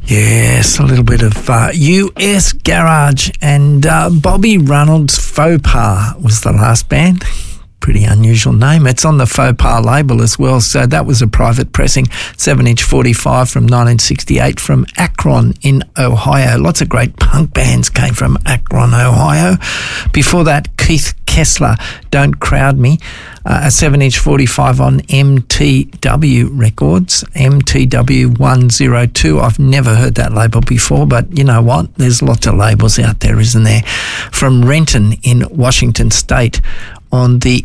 Yes, a little bit of US Garage, and Bobby Reynolds Faux Pas was the last band. Pretty unusual name. It's on the Faux Pas label as well, so that was a private pressing, 7-inch 45 from 1968 from Akron in Ohio. Lots of great punk bands came from Akron, Ohio. Before that, Keith Kessler, Don't Crowd Me, a 7-inch 45 on MTW Records, MTW 102. I've never heard that label before, but you know what? There's lots of labels out there, isn't there? From Renton in Washington State on the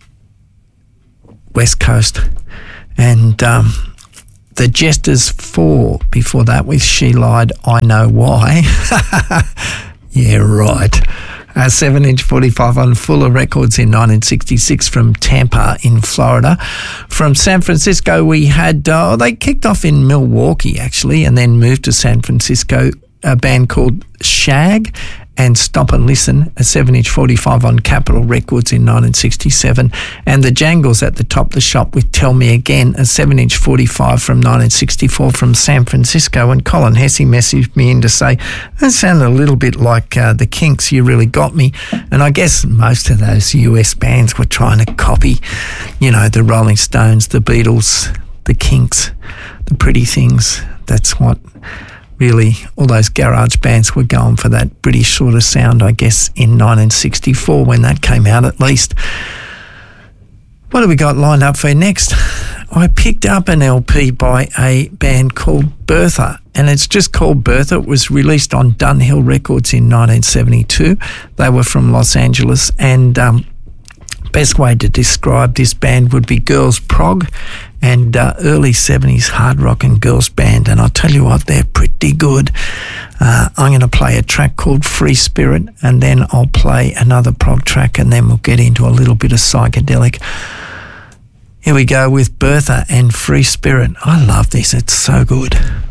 West Coast. And the Jesters 4 before that with She Lied, I Know Why. Yeah, right. A 7-inch 45 on Fuller Records in 1966 from Tampa in Florida. From San Francisco, we had, they kicked off in Milwaukee actually, and then moved to San Francisco, a band called Shag and Stop and Listen, a 7-inch 45 on Capitol Records in 1967. And the Jangles at the top of the shop with Tell Me Again, a 7-inch 45 from 1964 from San Francisco. And Colin Hesse messaged me in to say, that sounded a little bit like the Kinks, You Really Got Me. And I guess most of those US bands were trying to copy, you know, the Rolling Stones, the Beatles, the Kinks, the Pretty Things. That's what really all those garage bands were going for, that British sort of sound, I guess, in 1964 when that came out at least. What have we got lined up for next? I picked up an LP by a band called Bertha, and it's just called Bertha. It was released on Dunhill Records in 1972. They were from Los Angeles, and best way to describe this band would be girls prog and early 70s hard rock and girls band. And I'll tell you what, they're pretty good. I'm going to play a track called Free Spirit, and then I'll play another prog track, and then we'll get into a little bit of psychedelic. Here we go with Bertha and Free Spirit. I love this. It's so good.